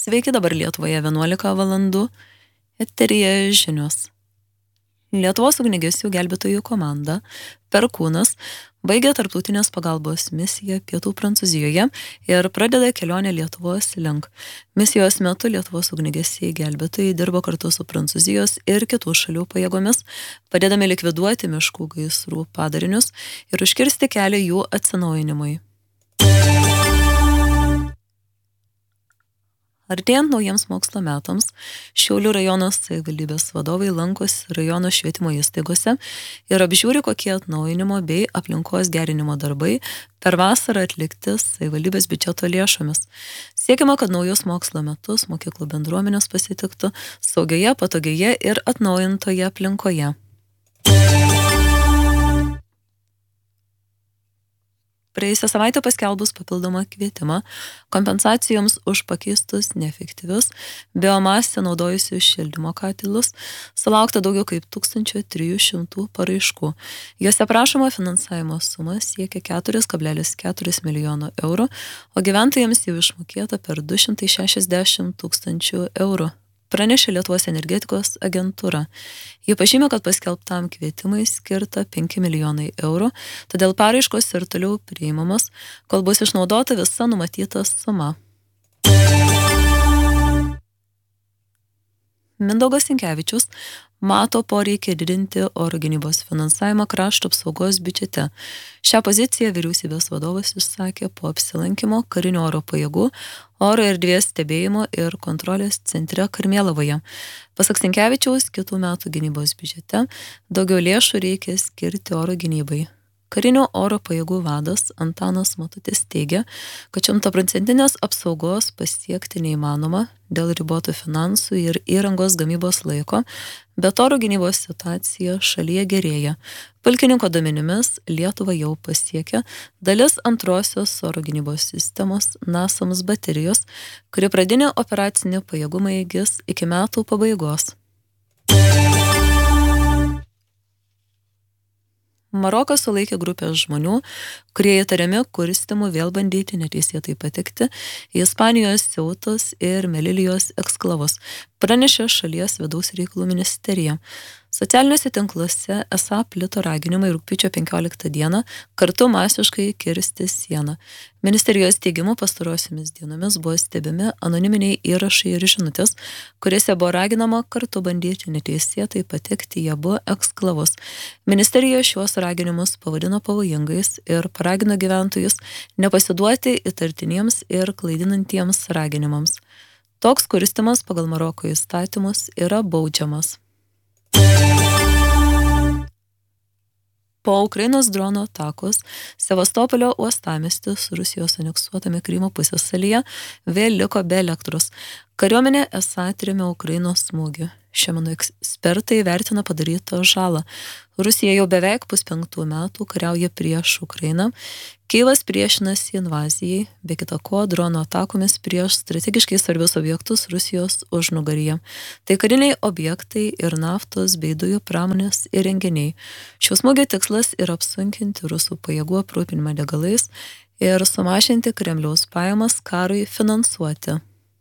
Sveiki, dabar Lietuvoje 11 valandų. Eteryje žinios. Lietuvos ugniagesių gelbėtojų komanda Perkūnas baigė tarptautinės pagalbos misiją Pietų Prancūzijoje ir pradeda kelionę Lietuvos link. Misijos metu Lietuvos ugniagesiai gelbėtojai dirbo kartu su Prancūzijos ir kitų šalių pajėgomis, padėdami likviduoti miškų gaisrų padarinius ir užkirsti kelią jų atsinaujinimui. Artėjant naujiems mokslo metams, Šiaulių rajono savivaldybės vadovai lankosi rajono švietimo įstaigose ir apžiūri, kokie atnaujinimo bei aplinkos gerinimo darbai per vasarą atlikti savivaldybės biudžeto lėšomis. Siekiama, kad naujus mokslo metus mokyklų bendruomenės pasitiktų saugioje, patogioje ir atnaujintoje aplinkoje. Praėjusią savaitę paskelbus papildomą kvietimą kompensacijoms už pakeistus neefektyvius biomasę naudojusių šildymo katilus sulaukta daugiau kaip 1300 paraiškų. Jose prašoma finansavimo suma siekia 4,4 milijono eurų, o gyventojams jau išmokėta per 260 tūkstančių eurų. Pranešė Lietuvos energetikos agentūra. Jie pažymė, kad paskelbtam kvietimai skirta 5 milijonai eurų, todėl paraiškos ir toliau priimamos, kol bus išnaudota visa numatyta suma. Mindaugas Sinkevičius mato poreikį didinti oro gynybos finansavimą krašto apsaugos biudžete. Šią poziciją vyriausybės vadovas išsakė po apsilankimo karinių oro pajėgų oro erdvės stebėjimo ir kontrolės centre Karmėlavoje. Pasak Sinkevičiaus, kitų metų gynybos biudžete daugiau lėšų reikia skirti oro gynybai. Karinių oro pajėgų vadas Antanas Matutis teigia, kad 100% apsaugos pasiekti neįmanoma dėl ribotų finansų ir įrangos gamybos laiko, bet oro gynybos situacija šalyje gerėja. Pulkininko duomenimis Lietuvą jau pasiekė dalis antrosios oro gynybos sistemos NASAMS baterijos, kuri pradinį operacinį pajėgumą įgis iki metų pabaigos. Marokas sulaikė grupę žmonių, kurie įtariami kurstymu vėl bandyti neteisėtai patekti į Ispanijos Ceutos ir Melilijos eksklavus, pranešė šalies vidaus reikalų ministerija. Socialiniuose tinkluose esą plito raginimai rugpjūčio 15 dieną kartu masiškai kirsti sieną. Ministerijos teigimu pastarosiomis dienomis buvo stebimi anoniminiai įrašai ir žinutės, kuriuose buvo raginama kartu bandyti neteisėtai patekti į abu eksklavus. Ministerija šiuos raginimus pavadino pavojingais ir paragino gyventojus nepasiduoti įtartiniems ir klaidinantiems raginimams. Toks kurstymas pagal Maroko įstatymus yra baudžiamas. Po Ukrainos drono atakos Sevastopolio uostamiestis Rusijos aneksuotame Krymo pusiasalyje vėl liko be elektros. Kariuomenė esą atrėmė Ukrainos smūgį. Šiandien ekspertai vertina padarytą žalą. Rusija jau beveik 5 metų kariauja prieš Ukrainą. Kyjivas priešinasi invazijai, be kita ko drono atakomis prieš strategiškai svarbius objektus Rusijos užnugaryje. Tai kariniai objektai ir naftos bei dujų pramonės įrenginiai. Šių smūgių tikslas yra apsunkinti rusų pajėgų aprūpinimą degalais ir sumažinti Kremliaus pajamas karui finansuoti.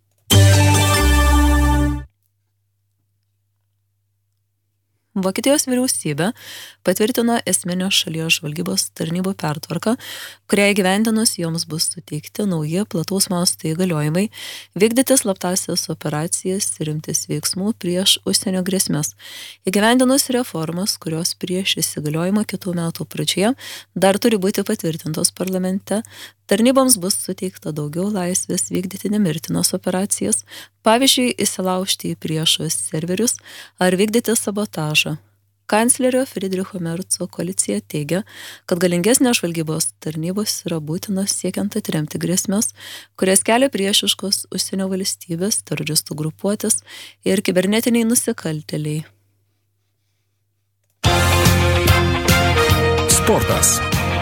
Vokietijos vyriausybė patvirtino esminio šalies žvalgybos tarnybų pertvarką, kurią įgyvendinus joms bus suteikti nauji plataus masto įgaliojimai, vykdyti slaptąsias operacijas ir imtis veiksmų prieš užsienio grėsmes. Įgyvendinus reformas, kurios prieš įsigaliojimą kitų metų pradžioje dar turi būti patvirtintos parlamente, tarnyboms bus suteikta daugiau laisvės vykdyti nemirtinas operacijas, pavyzdžiui, įsilaužti į priešo serverius ar vykdyti sabotažą. Kanclerio Friedricho Merco koalicija teigia, kad galingesnės žvalgybos tarnybos yra būtinos siekiant atremti grėsmes, kurias kelia priešiškos užsienio valstybės, teroristų grupuotės ir kibernetiniai nusikaltėliai. Sportas.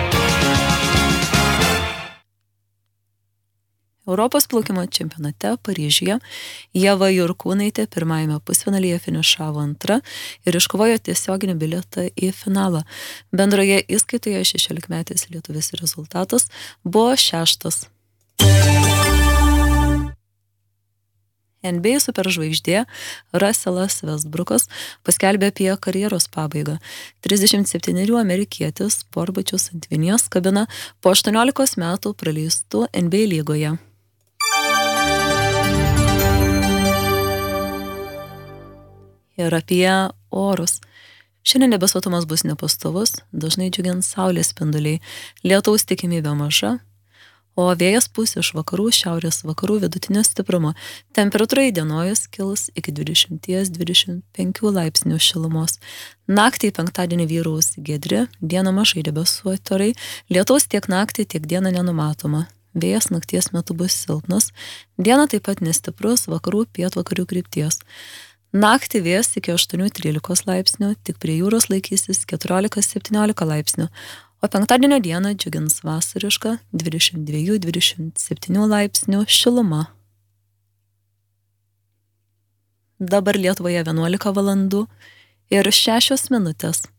Europos plaukimo čempionate Paryžiuje Ieva Jurkūnaitė pirmajame pusfinalyje finišavo antra ir iškovojo tiesioginį bilietą į finalą. Bendroje įskaitoje 16-metės lietuvis rezultatas buvo 6. NBA superžvaigždė Russellas Westbrookas paskelbė apie karjeros pabaigą. 37 amerikietis sportbačius ant vinies kabina po 18 metų praleistų NBA lygoje. Ir apie orus. Šiandien debesuotumas bus nepastovus, dažnai džiugins saulės spinduliai, lietaus tikimybė maža, o vėjas pūs iš vakarų, šiaurės vakarų vidutinio stiprumo. Temperatūra įdienojus kils iki 20-25 laipsnių šilumos. Naktį penktadienį vyraus giedri, dieną mažai debesuoti orai, lietaus tiek naktį, tiek dieną nenumatoma. Vėjas nakties metu bus silpnas, dieną taip pat nestiprus, vakarų pietvakarių krypties. Naktį vėjas iki 8-13 laipsnių, tik prie jūros laikysis 14-17 laipsnių. O penktadienio dieną džiugins vasariška 22-27 laipsnių šiluma. Dabar Lietuvoje 11 valandų ir 6 minutės.